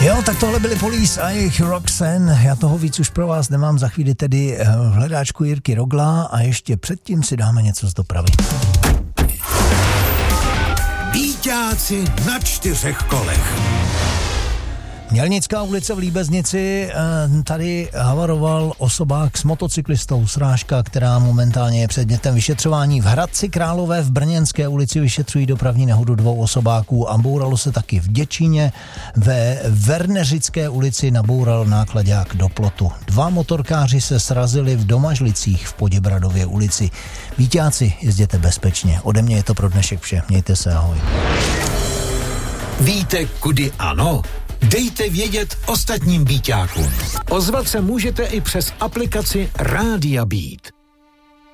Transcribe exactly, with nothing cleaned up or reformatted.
Jo, tak tohle byly Police a jejich Roxanne. Já toho víc už pro vás nemám, za chvíli tedy v hledáčku Jirky Rogla a ještě předtím si dáme něco z dopravy. Býťáci na čtyřech kolech. Mělnická ulice v Líbeznici, tady havaroval osobák s motocyklistou, srážka, která momentálně je předmětem vyšetřování. V Hradci Králové v Brněnské ulici vyšetřují dopravní nehodu dvou osobáků a bouralo se taky v Děčíně. Ve Verneřické ulici naboural náklaďák do plotu. Dva motorkáři se srazili v Domažlicích v Poděbradově ulici. Víťáci, jezděte bezpečně. Ode mě je to pro dnešek vše. Mějte se, ahoj. Víte, kudy ano? Dejte vědět ostatním býťákům. Ozvat se můžete i přes aplikaci Rádia Beat.